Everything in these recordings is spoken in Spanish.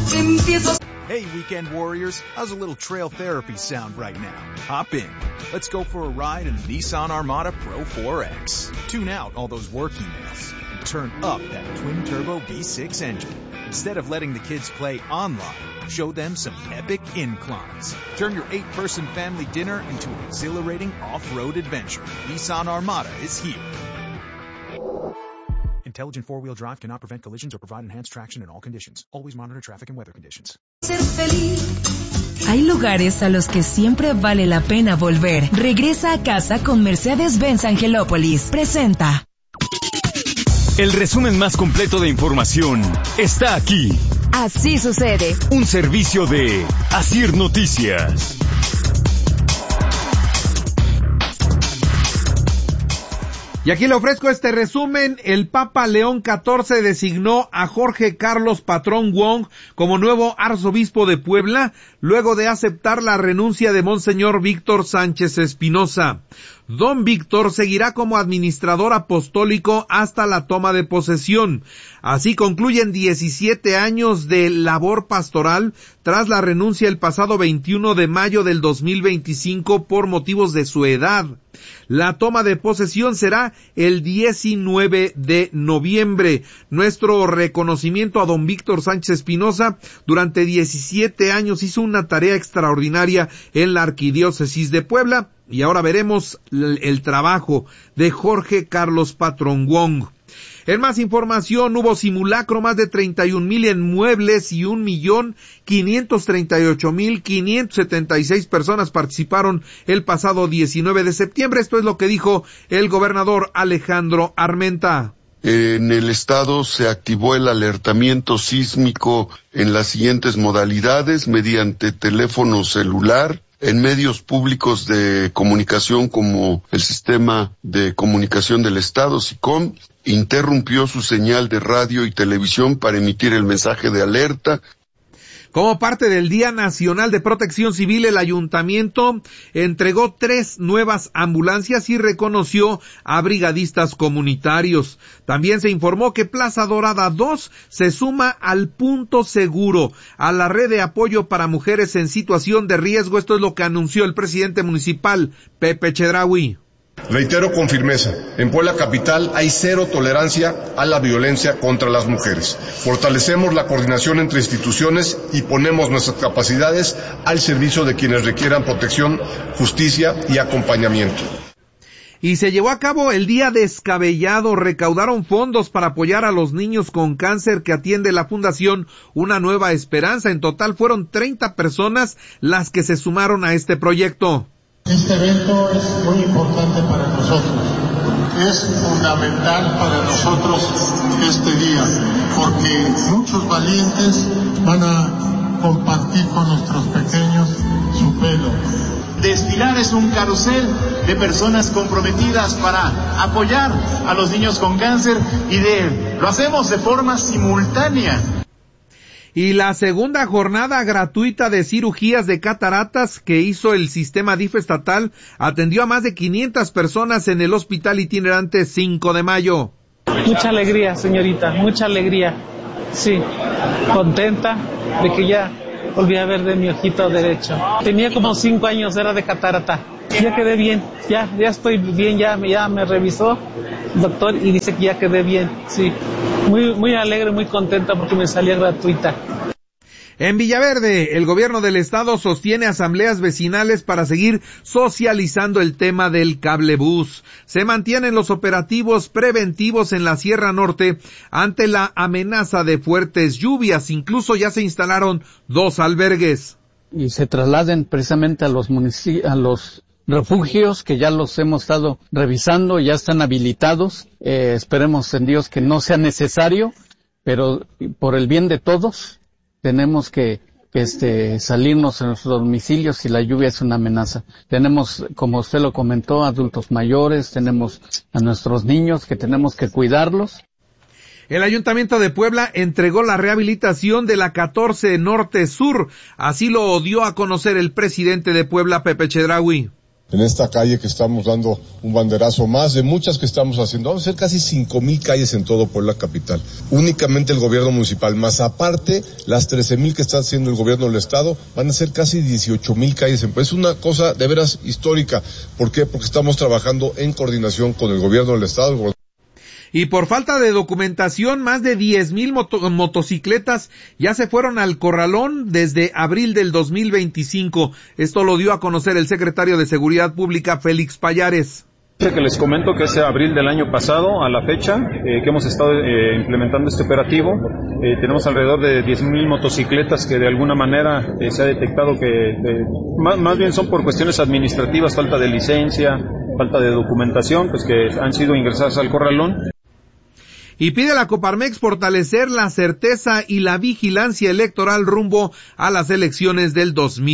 Hey, weekend warriors, how's a little trail therapy sound right now? Hop in. Let's go for a ride in the Nissan Armada Pro 4X. Tune out all those work emails and turn up that twin-turbo V6 engine. Instead of letting the kids play online, show them some epic inclines. Turn your 8-person family dinner into an exhilarating off-road adventure. Nissan Armada is here. Intelligent four-wheel drive cannot prevent collisions or provide enhanced traction in all conditions. Always monitor traffic and weather conditions. Hay lugares a los que siempre vale la pena volver. Regresa a casa con Mercedes-Benz Angelópolis. Presenta. El resumen más completo de información está aquí. Así sucede. Un servicio de Asir Noticias. Y aquí le ofrezco este resumen. El Papa León XIV designó a Jorge Carlos Patrón Wong como nuevo arzobispo de Puebla, luego de aceptar la renuncia de Monseñor Víctor Sánchez Espinosa. Don Víctor seguirá como administrador apostólico hasta la toma de posesión. Así concluyen 17 años de labor pastoral tras la renuncia el pasado 21 de mayo del 2025 por motivos de su edad. La toma de posesión será el 19 de noviembre. Nuestro reconocimiento a don Víctor Sánchez Espinosa. Durante 17 años hizo una tarea extraordinaria en la Arquidiócesis de Puebla. Y ahora veremos el trabajo de Jorge Carlos Patrón Wong. En más información, hubo simulacro, más de 31,000 inmuebles y 1,538,576 personas participaron el pasado 19 de septiembre. Esto es lo que dijo el gobernador Alejandro Armenta. En el estado se activó el alertamiento sísmico en las siguientes modalidades: mediante teléfono celular, en medios públicos de comunicación como el Sistema de Comunicación del Estado, SICOM, interrumpió su señal de radio y televisión para emitir el mensaje de alerta. Como parte del Día Nacional de Protección Civil, el ayuntamiento entregó 3 nuevas ambulancias y reconoció a brigadistas comunitarios. También se informó que Plaza Dorada 2 se suma al Punto Seguro, a la red de apoyo para mujeres en situación de riesgo. Esto es lo que anunció el presidente municipal, Pepe Chedraui. Reitero con firmeza, en Puebla Capital hay 0 tolerancia a la violencia contra las mujeres. Fortalecemos la coordinación entre instituciones y ponemos nuestras capacidades al servicio de quienes requieran protección, justicia y acompañamiento. Y se llevó a cabo el Día Descabellado. Recaudaron fondos para apoyar a los niños con cáncer que atiende la Fundación Una Nueva Esperanza. En total fueron 30 personas las que se sumaron a este proyecto. Este evento es muy importante para nosotros, es fundamental para nosotros este día, porque muchos valientes van a compartir con nuestros pequeños su pelo. Desfilar es un carrusel de personas comprometidas para apoyar a los niños con cáncer y lo hacemos de forma simultánea. Y la segunda jornada gratuita de cirugías de cataratas que hizo el sistema DIF estatal atendió a más de 500 personas en el Hospital Itinerante 5 de Mayo. Mucha alegría, señorita, mucha alegría. Sí, contenta de que ya volví a ver de mi ojito derecho. Tenía como 5 años, era de catarata. Ya quedé bien, ya estoy bien, ya me revisó el doctor y dice que ya quedé bien, sí. Muy alegre, muy contenta porque me salía gratuita. En Villaverde, el gobierno del estado sostiene asambleas vecinales para seguir socializando el tema del cablebús. Se mantienen los operativos preventivos en la Sierra Norte ante la amenaza de fuertes lluvias. Incluso ya se instalaron 2 albergues. Y se trasladen precisamente a los refugios que ya los hemos estado revisando, ya están habilitados. Esperemos en Dios que no sea necesario, pero por el bien de todos tenemos que salirnos en nuestros domicilios si la lluvia es una amenaza. Tenemos, como usted lo comentó, adultos mayores, tenemos a nuestros niños que tenemos que cuidarlos. El Ayuntamiento de Puebla entregó la rehabilitación de la 14 Norte Sur. Así lo dio a conocer el presidente de Puebla, Pepe Chedraui. En esta calle que estamos dando un banderazo más de muchas que estamos haciendo. Vamos a hacer casi 5,000 calles en todo Puebla capital. Únicamente el gobierno municipal, más aparte las 13,000 que está haciendo el gobierno del estado, van a ser casi 18,000 calles. Es una cosa de veras histórica. ¿Por qué? Porque estamos trabajando en coordinación con el gobierno del estado. Y por falta de documentación, más de 10,000 motocicletas ya se fueron al corralón desde abril del 2025. Esto lo dio a conocer el secretario de Seguridad Pública, Félix Pallares. Que les comento que es abril del año pasado a la fecha que hemos estado implementando este operativo. Tenemos alrededor de 10,000 motocicletas que de alguna manera se ha detectado que más bien son por cuestiones administrativas, falta de licencia, falta de documentación, pues que han sido ingresadas al corralón. Y pide a la Coparmex fortalecer la certeza y la vigilancia electoral rumbo a las elecciones del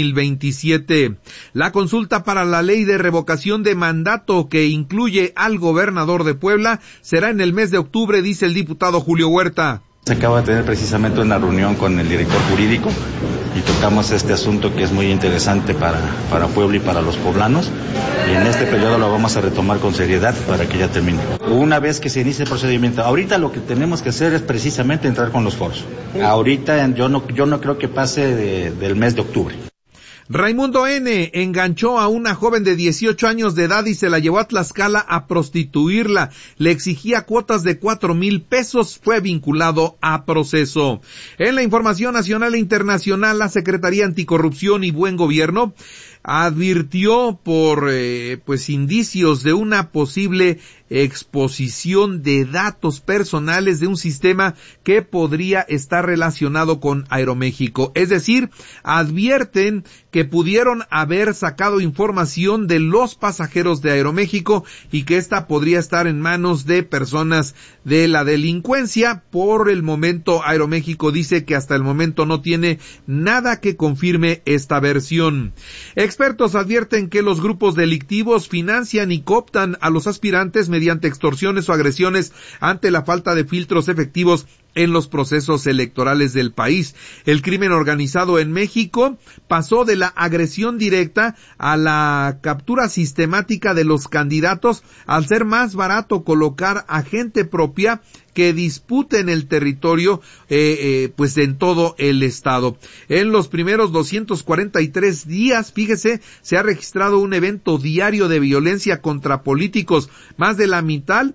2027. La consulta para la ley de revocación de mandato que incluye al gobernador de Puebla será en el mes de octubre, dice el diputado Julio Huerta. Se acaba de tener precisamente una reunión con el director jurídico y tocamos este asunto que es muy interesante para Puebla y para los poblanos, y en este periodo lo vamos a retomar con seriedad para que ya termine. Una vez que se inicie el procedimiento, ahorita lo que tenemos que hacer es precisamente entrar con los foros. Ahorita yo no creo que pase del mes de octubre. Raimundo N. enganchó a una joven de 18 años de edad y se la llevó a Tlaxcala a prostituirla. Le exigía cuotas de 4,000 pesos. Fue vinculado a proceso. En la información nacional e internacional, la Secretaría Anticorrupción y Buen Gobierno advirtió por indicios de una posible exposición de datos personales de un sistema que podría estar relacionado con Aeroméxico. Es decir, advierten que pudieron haber sacado información de los pasajeros de Aeroméxico y que esta podría estar en manos de personas de la delincuencia. Por el momento, Aeroméxico dice que hasta el momento no tiene nada que confirme esta versión. Expertos advierten que los grupos delictivos financian y cooptan a los aspirantes mediante extorsiones o agresiones ante la falta de filtros efectivos en los procesos electorales del país. El crimen organizado en México pasó de la agresión directa a la captura sistemática de los candidatos al ser más barato colocar a gente propia que disputen el territorio en todo el estado. En los primeros 243 días, fíjese, se ha registrado un evento diario de violencia contra políticos. Más de la mitad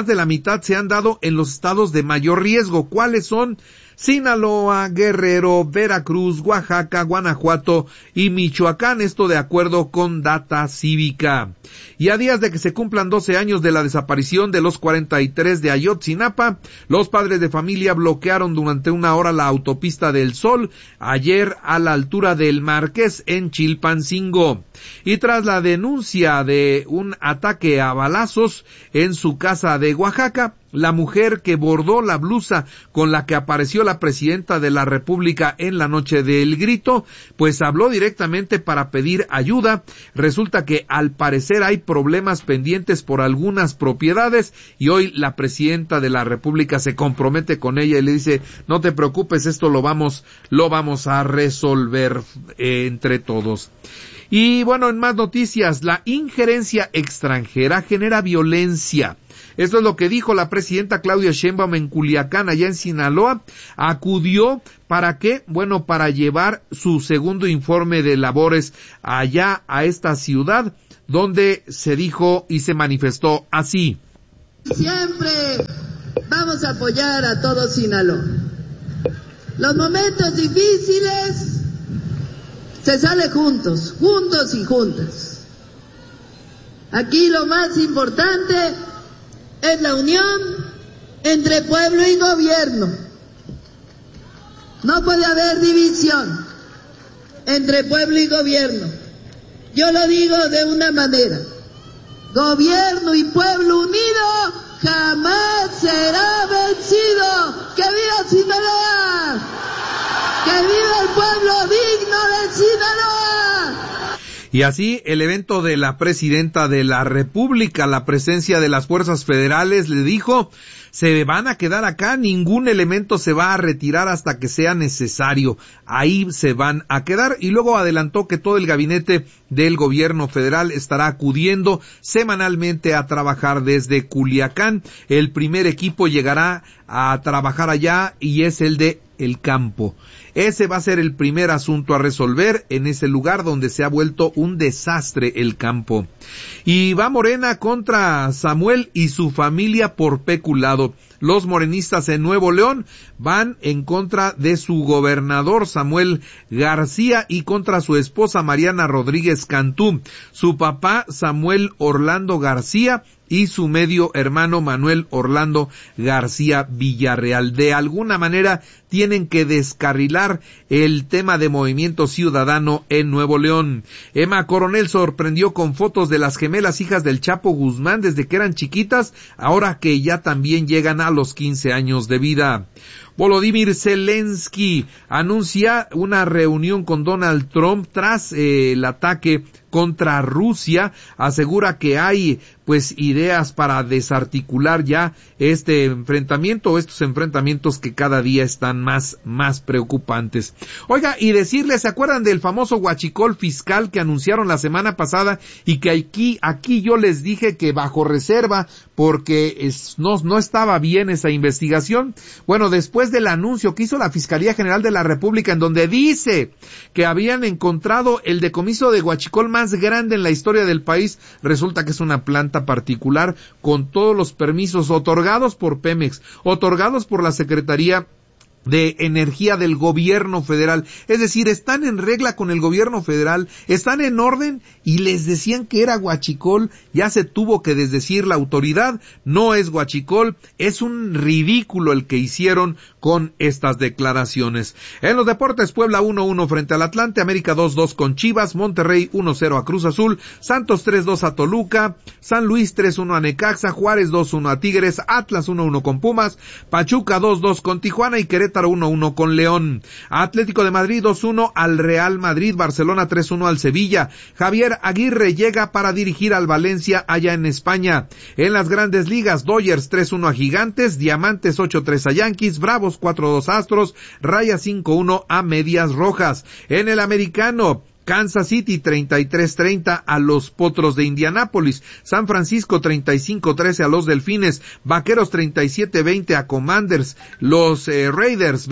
se han dado en los estados de mayor riesgo. ¿Cuáles son? Sinaloa, Guerrero, Veracruz, Oaxaca, Guanajuato y Michoacán, esto de acuerdo con Data Cívica. Y a días de que se cumplan 12 años de la desaparición de los 43 de Ayotzinapa, los padres de familia bloquearon durante una hora la autopista del Sol, ayer a la altura del Marqués en Chilpancingo. Y tras la denuncia de un ataque a balazos en su casa de Oaxaca, la mujer que bordó la blusa con la que apareció la presidenta de la República en la noche del grito, pues habló directamente para pedir ayuda. Resulta que al parecer hay problemas pendientes por algunas propiedades y hoy la presidenta de la República se compromete con ella y le dice: no te preocupes, esto lo vamos a resolver entre todos. Y bueno, en más noticias, la injerencia extranjera genera violencia. Esto es lo que dijo la presidenta Claudia Sheinbaum en Culiacán, allá en Sinaloa. Acudió ¿para qué? Bueno, para llevar su segundo informe de labores allá a esta ciudad, donde se dijo y se manifestó así. Siempre vamos a apoyar a todo Sinaloa. Los momentos difíciles se sale juntos y juntas. Aquí lo más importante es la unión entre pueblo y gobierno. No puede haber división entre pueblo y gobierno. Yo lo digo de una manera: gobierno y pueblo unido jamás será vencido. ¡Que viva Sinaloa! ¡Que viva el pueblo digno de Sinaloa! Y así, el evento de la presidenta de la República, la presencia de las fuerzas federales, le dijo: se van a quedar acá, ningún elemento se va a retirar hasta que sea necesario, ahí se van a quedar. Y luego adelantó que todo el gabinete del gobierno federal estará acudiendo semanalmente a trabajar desde Culiacán. El primer equipo llegará a trabajar allá y es el de el campo. Ese va a ser el primer asunto a resolver en ese lugar donde se ha vuelto un desastre el campo. Y va Morena contra Samuel y su familia por peculado. Los morenistas en Nuevo León van en contra de su gobernador Samuel García y contra su esposa Mariana Rodríguez Cantú, su papá Samuel Orlando García y su medio hermano Manuel Orlando García Villarreal. De alguna manera tienen que descarrilar el tema de Movimiento Ciudadano en Nuevo León. Emma Coronel sorprendió con fotos de las gemelas hijas del Chapo Guzmán desde que eran chiquitas, ahora que ya también llegan a los 15 años de vida. Volodymyr Zelensky anuncia una reunión con Donald Trump tras el ataque contra Rusia. Asegura que hay pues ideas para desarticular ya este enfrentamiento, estos enfrentamientos que cada día están más preocupantes. Oiga, y decirles, ¿se acuerdan del famoso huachicol fiscal que anunciaron la semana pasada y que aquí yo les dije que bajo reserva porque no estaba bien esa investigación? Bueno, después del anuncio que hizo la Fiscalía General de la República, en donde dice que habían encontrado el decomiso de huachicol más grande en la historia del país, resulta que es una planta particular con todos los permisos otorgados por Pemex, otorgados por la Secretaría de Energía del gobierno federal. Es decir, están en regla con el gobierno federal, están en orden, y les decían que era huachicol. Ya se tuvo que desdecir la autoridad, no es huachicol. Es un ridículo el que hicieron con estas declaraciones. En los deportes, Puebla 1-1 frente al Atlante, América 2-2 con Chivas, Monterrey 1-0 a Cruz Azul, Santos 3-2 a Toluca, San Luis 3-1 a Necaxa, Juárez 2-1 a Tigres, Atlas 1-1 con Pumas, Pachuca 2-2 con Tijuana y Querétaro 1-1 con León. Atlético de Madrid 2-1 al Real Madrid, Barcelona 3-1 al Sevilla. Javier Aguirre llega para dirigir al Valencia allá en España. En las Grandes Ligas, Dodgers 3-1 a Gigantes, Diamantes 8-3 a Yankees, Bravos 4-2 a Astros, Rayas 5-1 a Medias Rojas. En el americano, Kansas City 33-30 a los Potros de Indianápolis, San Francisco 35-13 a los Delfines, Vaqueros 37-20 a Commanders, los Raiders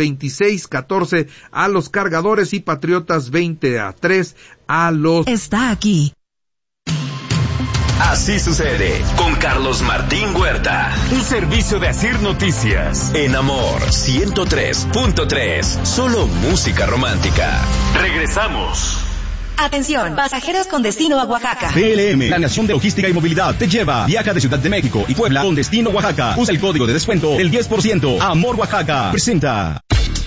26-14 a los Cargadores y Patriotas 20-3 a los... Está aquí. Así sucede con Carlos Martín Huerta. Un servicio de Asir Noticias. En Amor 103.3. Solo música romántica. Regresamos. Atención, pasajeros con destino a Oaxaca. PLM, Planeación de Logística y Movilidad, te lleva. Viaja de Ciudad de México y Puebla con destino Oaxaca. Usa el código de descuento del 10%. Amor Oaxaca. Presenta.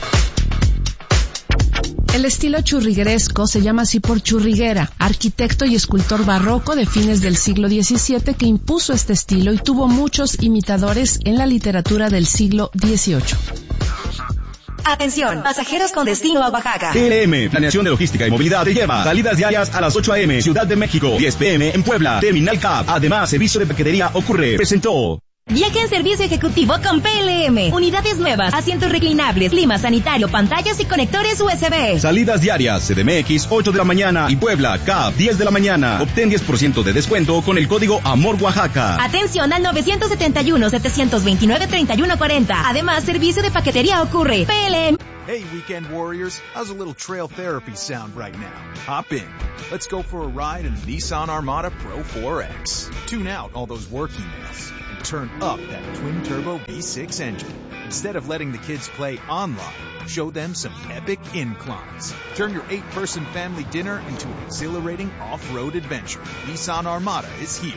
El estilo churrigueresco se llama así por Churriguera, arquitecto y escultor barroco de fines del siglo XVII que impuso este estilo y tuvo muchos imitadores en la literatura del siglo XVIII. Atención, pasajeros con destino a Oaxaca. PLM, Planeación de Logística y Movilidad, te lleva. Salidas diarias a las 8 a.m. Ciudad de México, 10 p.m. en Puebla, Terminal CAP. Además, servicio de paquetería ocurre. Presentó. Viaje en servicio ejecutivo con PLM. Unidades nuevas, asientos reclinables, clima sanitario, pantallas y conectores USB. Salidas diarias, CDMX 8 de la mañana y Puebla, CAP 10 de la mañana. Obtén 10% de descuento con el código Amor Oaxaca. Atención al 971-729-3140. Además, servicio de paquetería ocurre. PLM. Hey, Weekend Warriors, how's a little trail therapy sound right now? Hop in. Let's go for a ride in the Nissan Armada Pro 4X. Tune out all those work emails and turn up that twin-turbo V6 engine. Instead of letting the kids play online, show them some epic inclines. Turn your 8-person family dinner into an exhilarating off-road adventure. Nissan Armada is here.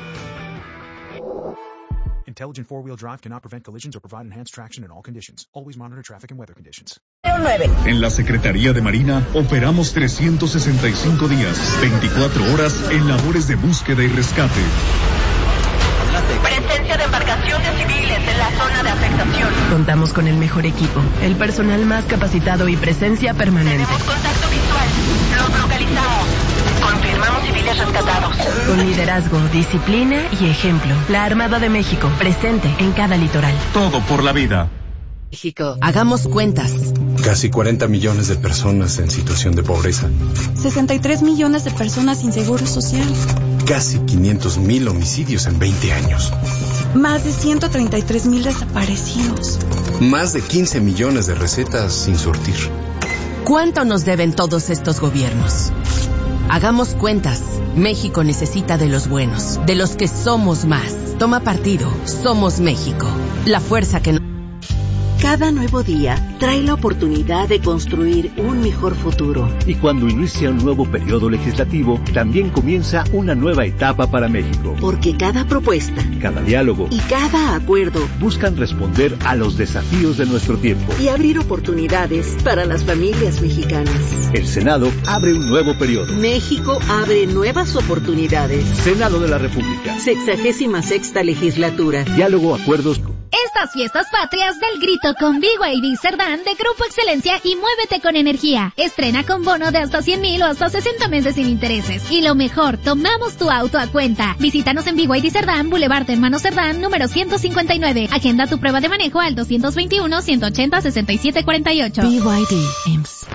Intelligent four-wheel drive cannot prevent collisions or provide enhanced traction in all conditions. Always monitor traffic and weather conditions. En la Secretaría de Marina operamos 365 días, 24 horas en labores de búsqueda y rescate. Presencia de embarcaciones civiles en la zona de afectación. Contamos con el mejor equipo, el personal más capacitado y presencia permanente. Tenemos contacto visual. Los localizamos. Confirmamos civiles rescatados. Con liderazgo, disciplina y ejemplo. La Armada de México, presente en cada litoral. Todo por la vida. México, hagamos cuentas. Casi 40 millones de personas en situación de pobreza. 63 millones de personas sin seguro social. Casi 500,000 homicidios en 20 años. Más de 133,000 desaparecidos. Más de 15 millones de recetas sin surtir. ¿Cuánto nos deben todos estos gobiernos? Hagamos cuentas. México necesita de los buenos, de los que somos más. Toma partido. Somos México. La fuerza que Cada nuevo día trae la oportunidad de construir un mejor futuro. Y cuando inicia un nuevo periodo legislativo, también comienza una nueva etapa para México. Porque cada propuesta, cada diálogo y cada acuerdo buscan responder a los desafíos de nuestro tiempo y abrir oportunidades para las familias mexicanas. El Senado abre un nuevo periodo. México abre nuevas oportunidades. Senado de la República. 66ª legislatura. Diálogo, acuerdos. Estas fiestas patrias del grito con BYD Cerdán de Grupo Excelencia y muévete con energía. Estrena con bono de hasta 100,000 o hasta 60 meses sin intereses. Y lo mejor, tomamos tu auto a cuenta. Visítanos en BYD Cerdán, Boulevard Hermano Cerdán, número 159. Agenda tu prueba de manejo al 221-180-6748. BYD IMSS.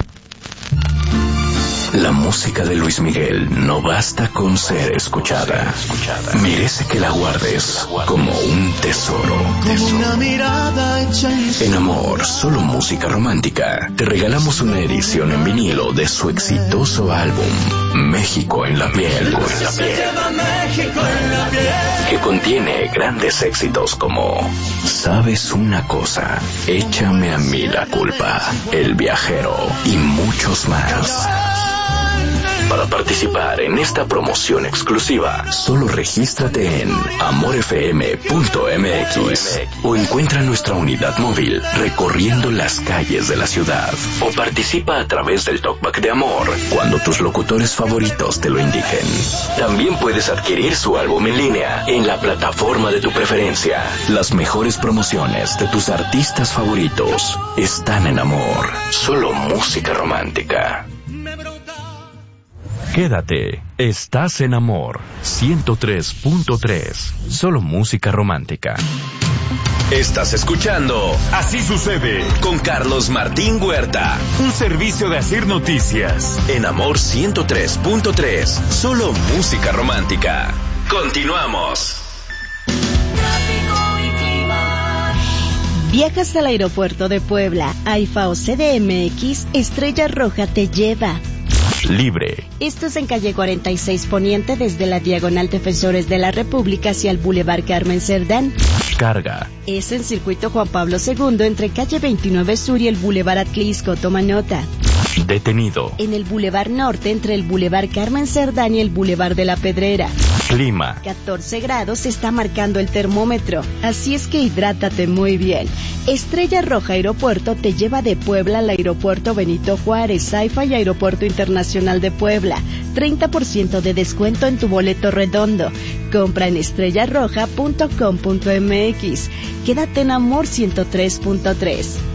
La música de Luis Miguel no basta con ser escuchada. Merece que la guardes como un tesoro. En Amor, solo música romántica, te regalamos una edición en vinilo de su exitoso álbum México en la piel, que contiene grandes éxitos como Sabes una cosa, Échame a mí la culpa, El viajero y muchos más. Para participar en esta promoción exclusiva, solo regístrate en amorfm.mx o encuentra nuestra unidad móvil recorriendo las calles de la ciudad, o participa a través del Talkback de Amor cuando tus locutores favoritos te lo indiquen. También puedes adquirir su álbum en línea en la plataforma de tu preferencia. Las mejores promociones de tus artistas favoritos están en Amor, solo música romántica. Quédate, estás en Amor 103.3, solo música romántica. Estás escuchando Así Sucede con Carlos Martín Huerta, un servicio de Asir Noticias en Amor 103.3, solo música romántica. Continuamos. Viajas al aeropuerto de Puebla, AIFA o CDMX, Estrella Roja te lleva. Libre. Esto es en calle 46 Poniente, desde la Diagonal Defensores de la República hacia el Boulevard Carmen Cerdán. Carga. Es en Circuito Juan Pablo II, entre calle 29 Sur y el Boulevard Atlisco. Toma nota. Detenido. En el Boulevard Norte, entre el Boulevard Carmen Cerdán y el Boulevard de la Pedrera. Clima. 14 grados se está marcando el termómetro, así es que hidrátate muy bien. Estrella Roja Aeropuerto te lleva de Puebla al Aeropuerto Benito Juárez, AIFA y Aeropuerto Internacional de Puebla. 30% de descuento en tu boleto redondo. Compra en estrellarroja.com.mx. Quédate en Amor 103.3.